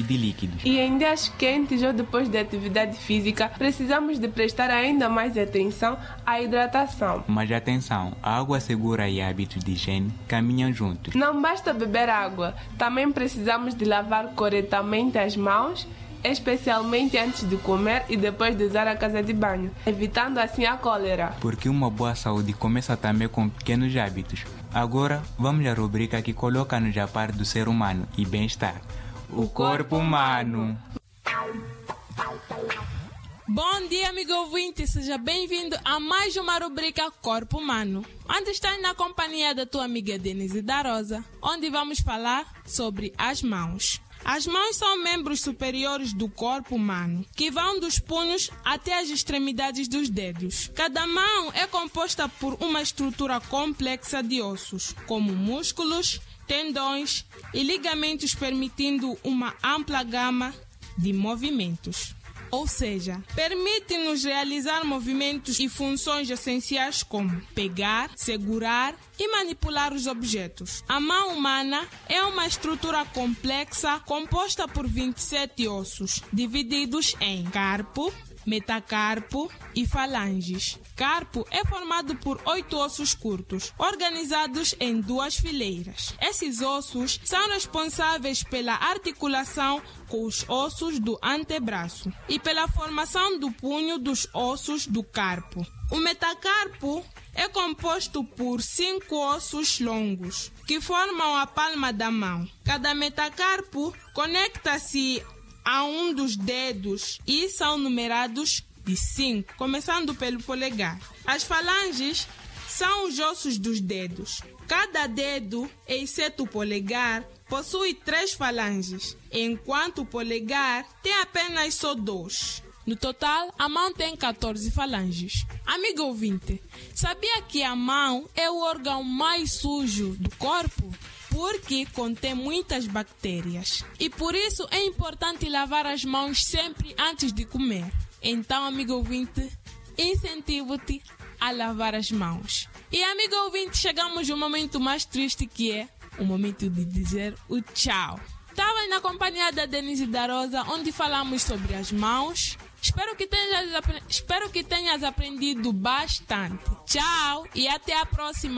de líquidos. E em dias quentes ou depois da atividade física, precisamos de prestar ainda mais atenção à hidratação. Mas atenção, a água segura e hábitos de higiene caminham juntos. Não basta beber água, também precisamos de lavar corretamente as mãos, especialmente antes de comer e depois de usar a casa de banho, evitando assim a cólera. Porque uma boa saúde começa também com pequenos hábitos. Agora, vamos à rubrica que coloca-nos a par do ser humano e bem-estar. O corpo humano. Bom dia, amigo ouvinte, seja bem-vindo a mais uma rubrica Corpo Humano, onde estás na companhia da tua amiga Denise da Rosa, onde vamos falar sobre as mãos. As mãos são membros superiores do corpo humano, que vão dos punhos até as extremidades dos dedos. Cada mão é composta por uma estrutura complexa de ossos, como músculos, tendões e ligamentos, permitindo uma ampla gama de movimentos. Ou seja, permite-nos realizar movimentos e funções essenciais como pegar, segurar e manipular os objetos. A mão humana é uma estrutura complexa composta por 27 ossos, divididos em carpo, metacarpo e falanges. Carpo é formado por 8 ossos curtos, organizados em 2 fileiras. Esses ossos são responsáveis pela articulação com os ossos do antebraço e pela formação do punho dos ossos do carpo. O metacarpo é composto por 5 ossos longos, que formam a palma da mão. Cada metacarpo conecta-se a um dos dedos e são numerados de 5, começando pelo polegar. As falanges são os ossos dos dedos. Cada dedo, exceto o polegar, possui 3 falanges, enquanto o polegar tem apenas só 2. No total, a mão tem 14 falanges. Amigo ouvinte, sabia que a mão é o órgão mais sujo do corpo? Porque contém muitas bactérias. E por isso é importante lavar as mãos sempre antes de comer. Então, amigo ouvinte, incentivo-te a lavar as mãos. E, amigo ouvinte, chegamos ao momento mais triste, que é o momento de dizer o tchau. Estava na companhia da Denise da Rosa, onde falamos sobre as mãos. Espero que tenhas aprendido bastante. Tchau e até a próxima.